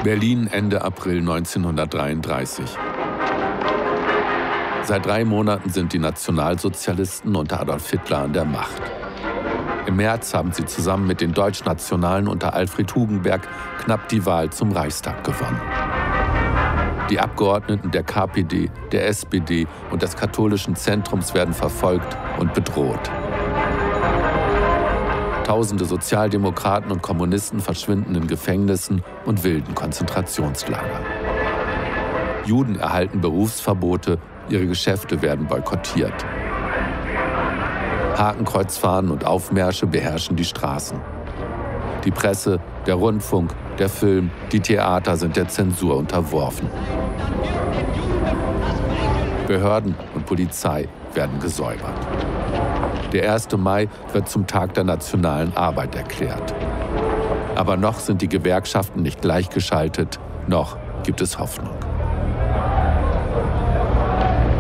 Berlin Ende April 1933. Seit 3 Monaten sind die Nationalsozialisten unter Adolf Hitler an der Macht. Im März haben sie zusammen mit den Deutschnationalen unter Alfred Hugenberg knapp die Wahl zum Reichstag gewonnen. Die Abgeordneten der KPD, der SPD und des katholischen Zentrums werden verfolgt und bedroht. Tausende Sozialdemokraten und Kommunisten verschwinden in Gefängnissen und wilden Konzentrationslagern. Juden erhalten Berufsverbote, ihre Geschäfte werden boykottiert. Hakenkreuzfahnen und Aufmärsche beherrschen die Straßen. Die Presse, der Rundfunk, der Film, die Theater sind der Zensur unterworfen. Behörden und Polizei werden gesäubert. Der 1. Mai wird zum Tag der nationalen Arbeit erklärt. Aber noch sind die Gewerkschaften nicht gleichgeschaltet, noch gibt es Hoffnung.